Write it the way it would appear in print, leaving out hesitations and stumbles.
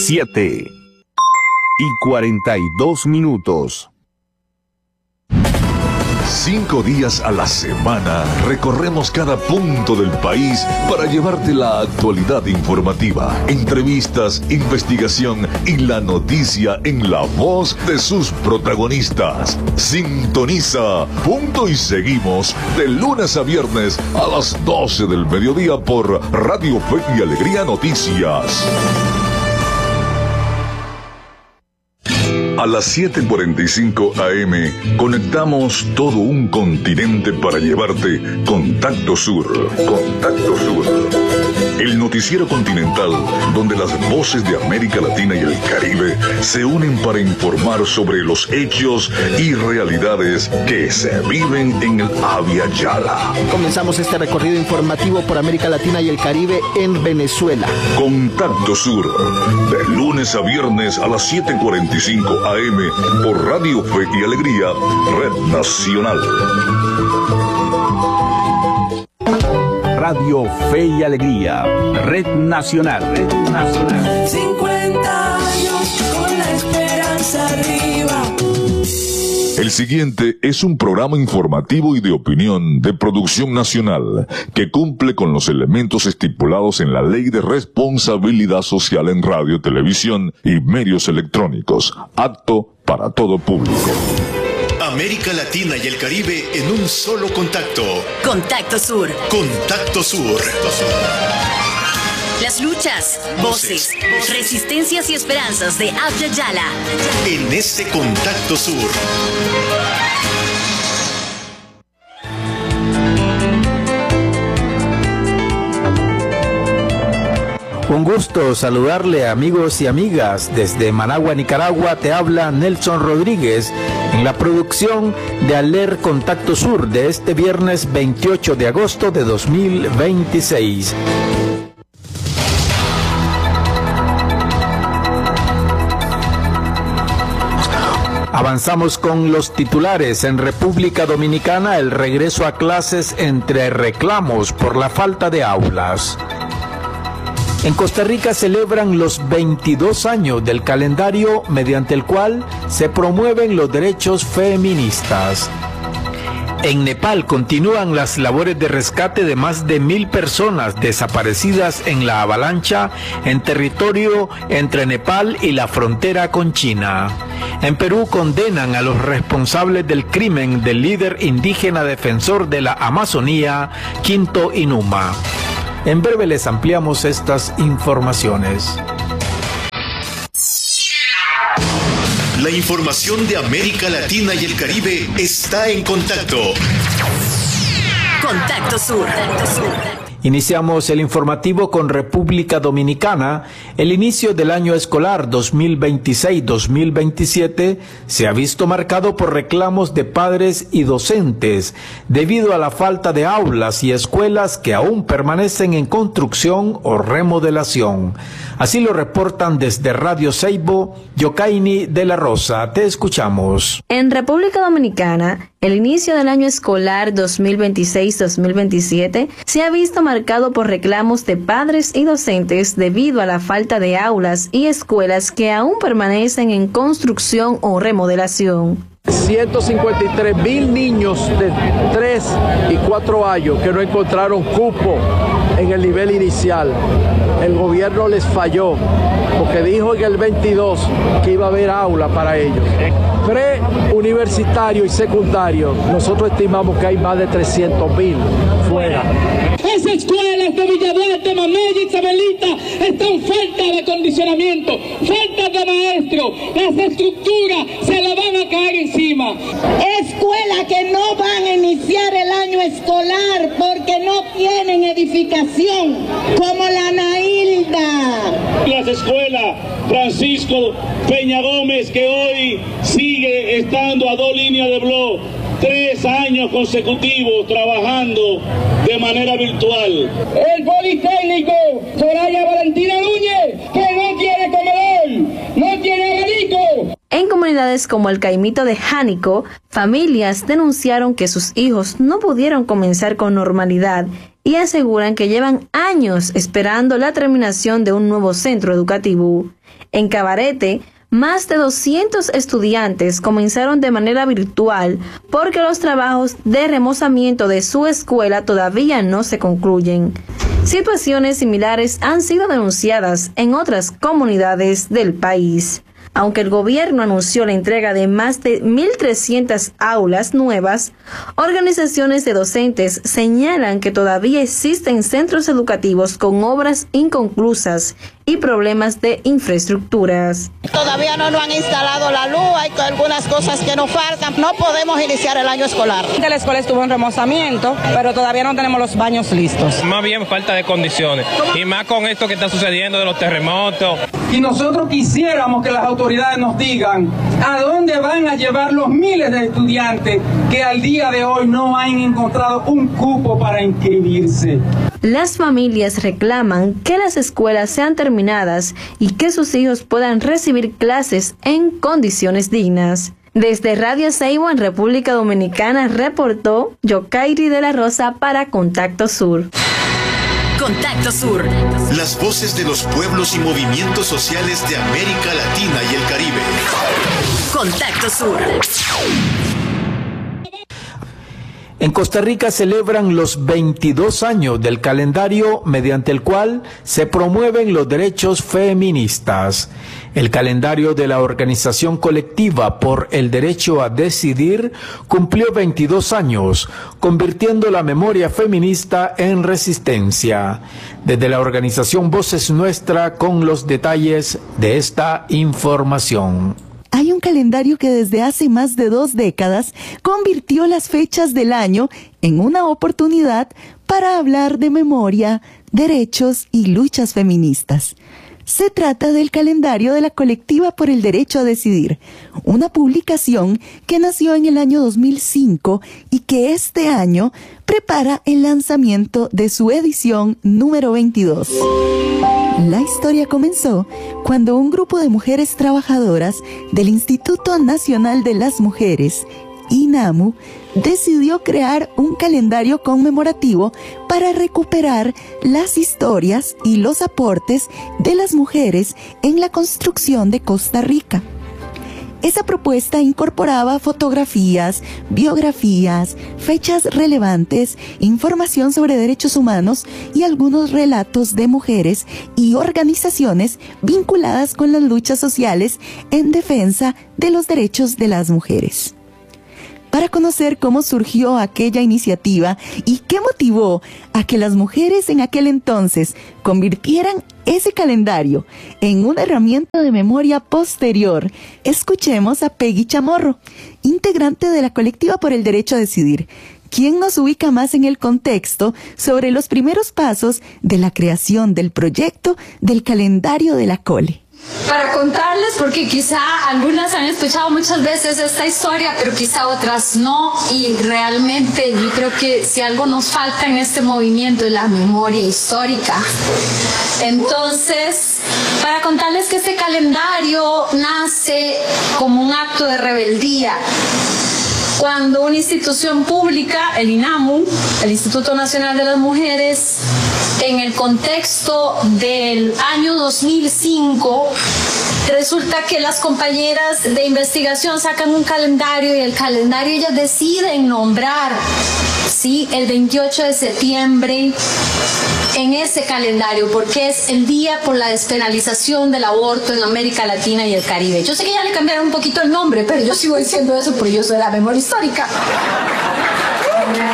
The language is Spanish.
7:42. 5 días a la semana recorremos cada punto del país para llevarte la actualidad informativa, entrevistas, investigación y la noticia en la voz de sus protagonistas. Sintoniza Punto y Seguimos de lunes a viernes a las 12 del mediodía por Radio Fe y Alegría Noticias. A las 7:45 AM conectamos todo un continente para llevarte Contacto Sur. Contacto Sur. El noticiero continental donde las voces de América Latina y el Caribe se unen para informar sobre los hechos y realidades que se viven en el Abya Yala. Comenzamos este recorrido informativo por América Latina y el Caribe en Venezuela. Contacto Sur, de lunes a viernes a las 7:45 AM por Radio Fe y Alegría, Red Nacional. Radio Fe y Alegría, Red Nacional. Red Nacional. 50 años con la esperanza arriba. El siguiente es un programa informativo y de opinión de producción nacional que cumple con los elementos estipulados en la Ley de Responsabilidad Social en Radio, Televisión y Medios Electrónicos, apto para todo público. América Latina y el Caribe en un solo contacto. Contacto Sur. Contacto Sur. Las luchas, voces, resistencias y esperanzas de Abya Yala. En este Contacto Sur. Un gusto saludarle, amigos y amigas. Desde Managua, Nicaragua, te habla Nelson Rodríguez en la producción de Aler Contacto Sur de este viernes 28 de agosto de 2026. Avanzamos con los titulares. En República Dominicana, el regreso a clases entre reclamos por la falta de aulas. En Costa Rica celebran los 22 años del calendario mediante el cual se promueven los derechos feministas. En Nepal continúan las labores de rescate de más de 1,000 personas desaparecidas en la avalancha en territorio entre Nepal y la frontera con China. En Perú condenan a los responsables del crimen del líder indígena defensor de la Amazonía, Quinto Inuma. En breve les ampliamos estas informaciones. La información de América Latina y el Caribe está en contacto. Contacto Sur. Iniciamos el informativo con República Dominicana. El inicio del año escolar 2026-2027 se ha visto marcado por reclamos de padres y docentes debido a la falta de aulas y escuelas que aún permanecen en construcción o remodelación. Así lo reportan desde Radio Seibo, Yokaini de la Rosa. Te escuchamos. En República Dominicana, el inicio del año escolar 2026-2027 se ha visto marcado por reclamos de padres y docentes debido a la falta de aulas y escuelas que aún permanecen en construcción o remodelación. 153,000 niños de 3 y 4 años que no encontraron cupo en el nivel inicial. El gobierno les falló porque dijo en el 22 que iba a haber aula para ellos. Preuniversitario y secundario, nosotros estimamos que hay más de 300,000 fuera. Esas escuelas de Villaduarte, Mamella y Isabelita están falta de acondicionamiento, falta de maestros, las estructuras se le van a caer encima. Escuelas que no van a iniciar el año escolar porque no tienen edificación, como la Nailda. Las escuelas Francisco Peña Gómez, que hoy sigue estando a 2 líneas de blog, 3 años consecutivos trabajando de manera virtual. El Politécnico Soraya Valentina Núñez, que no tiene comedor, no tiene abanico. En comunidades como el Caimito de Jánico, familias denunciaron que sus hijos no pudieron comenzar con normalidad y aseguran que llevan años esperando la terminación de un nuevo centro educativo. En Cabarete, más de 200 estudiantes comenzaron de manera virtual porque los trabajos de remozamiento de su escuela todavía no se concluyen. Situaciones similares han sido denunciadas en otras comunidades del país. Aunque el gobierno anunció la entrega de más de 1.300 aulas nuevas, organizaciones de docentes señalan que todavía existen centros educativos con obras inconclusas y problemas de infraestructuras. Todavía no nos han instalado la luz, hay algunas cosas que nos faltan. No podemos iniciar el año escolar. La escuela estuvo en remozamiento, pero todavía no tenemos los baños listos. Más bien falta de condiciones, y más con esto que está sucediendo de los terremotos. Y nosotros quisiéramos que las autoridades nos digan a dónde van a llevar los miles de estudiantes que al día de hoy no han encontrado un cupo para inscribirse. Las familias reclaman que las escuelas sean terminadas y que sus hijos puedan recibir clases en condiciones dignas. Desde Radio Seibo en República Dominicana reportó Yokairi de la Rosa para Contacto Sur. Contacto Sur. Las voces de los pueblos y movimientos sociales de América Latina y el Caribe. Contacto Sur. En Costa Rica celebran los 22 años del calendario mediante el cual se promueven los derechos feministas. El calendario de la Organización Colectiva por el Derecho a Decidir cumplió 22 años, convirtiendo la memoria feminista en resistencia. Desde la organización Voces Nuestra con los detalles de esta información. Hay un calendario que desde hace más de 2 décadas convirtió las fechas del año en una oportunidad para hablar de memoria, derechos y luchas feministas. Se trata del calendario de la Colectiva por el Derecho a Decidir, una publicación que nació en el año 2005 y que este año prepara el lanzamiento de su edición número 22. La historia comenzó cuando un grupo de mujeres trabajadoras del Instituto Nacional de las Mujeres, INAMU, decidió crear un calendario conmemorativo para recuperar las historias y los aportes de las mujeres en la construcción de Costa Rica. Esa propuesta incorporaba fotografías, biografías, fechas relevantes, información sobre derechos humanos y algunos relatos de mujeres y organizaciones vinculadas con las luchas sociales en defensa de los derechos de las mujeres. Para conocer cómo surgió aquella iniciativa y qué motivó a que las mujeres en aquel entonces convirtieran ese calendario en una herramienta de memoria posterior, escuchemos a Peggy Chamorro, integrante de la Colectiva por el Derecho a Decidir, quien nos ubica más en el contexto sobre los primeros pasos de la creación del proyecto del calendario de la Cole. Para contarles, porque quizá algunas han escuchado muchas veces esta historia, pero quizá otras no, y realmente yo creo que si algo nos falta en este movimiento es la memoria histórica. Entonces, para contarles que este calendario nace como un acto de rebeldía. Cuando una institución pública, el INAMU, el Instituto Nacional de las Mujeres, en el contexto del año 2005, resulta que las compañeras de investigación sacan un calendario y el calendario ellas deciden nombrar, ¿sí?, el 28 de septiembre en ese calendario, porque es el día por la despenalización del aborto en América Latina y el Caribe. Yo sé que ya le cambiaron un poquito el nombre, pero yo sigo diciendo eso porque yo soy de la memoria histórica.